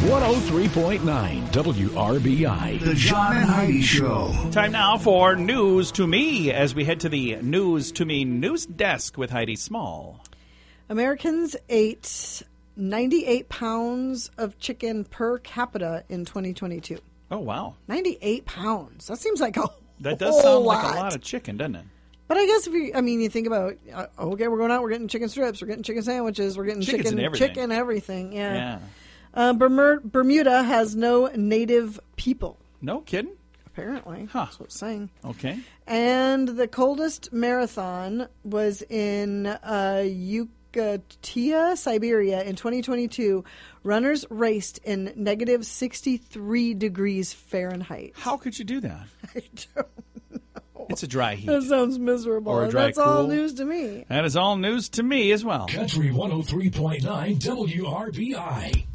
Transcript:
103.9 WRBI. The John and Heidi Show. Time now for News to Me as we head to the News to Me news desk with Heidi Small. Americans ate 98 pounds of chicken per capita in 2022. Oh, wow. 98 pounds. That seems like That does sound like a lot of chicken, doesn't it? But I guess if you think about, okay, we're going out, we're getting chicken strips, we're getting chicken sandwiches, we're getting chicken everything. Yeah. Bermuda has no native people. No kidding? Apparently. Huh. That's what it's saying. Okay. And the coldest marathon was in Yukatia, Siberia in 2022. Runners raced in negative 63 degrees Fahrenheit. How could you do that? I don't know. It's a dry heat. That sounds miserable. Or a dry That's all cool. news to me. That is all news to me as well. Country 103.9 WRBI.